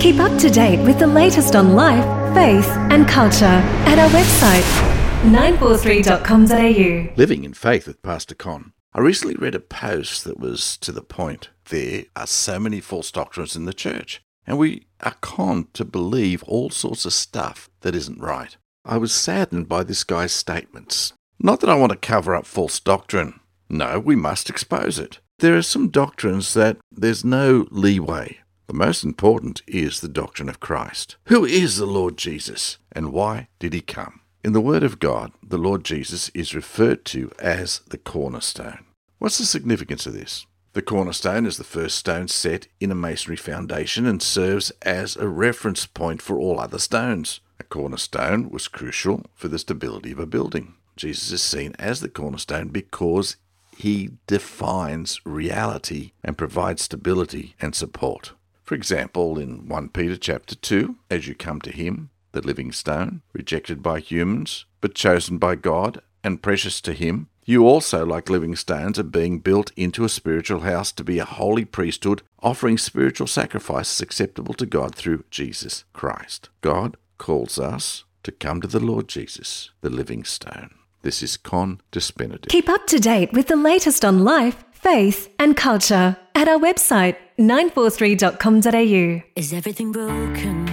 Keep up to date with the latest on life, faith and culture at our website 943.com.au. Living in Faith with Pastor Con. I recently read a post that was to the point. There are so many false doctrines in the church, and we are conned to believe all sorts of stuff that isn't right. I was saddened by this guy's statements. Not that I want to cover up false doctrine. No, we must expose it. There are some doctrines that there's no leeway. The most important is the doctrine of Christ. Who is the Lord Jesus, and why did he come? In the Word of God, the Lord Jesus is referred to as the cornerstone. What's the significance of this? The cornerstone is the first stone set in a masonry foundation and serves as a reference point for all other stones. A cornerstone was crucial for the stability of a building. Jesus is seen as the cornerstone because he defines reality and provides stability and support. For example, in 1 Peter chapter 2, as you come to him, the living stone, rejected by humans, but chosen by God and precious to him, you also, like living stones, are being built into a spiritual house to be a holy priesthood, offering spiritual sacrifices acceptable to God through Jesus Christ. God calls us to come to the Lord Jesus, the living stone. This is Con Despinative. Keep up to date with the latest on life, faith and culture at our website 943.com.au. Is everything broken?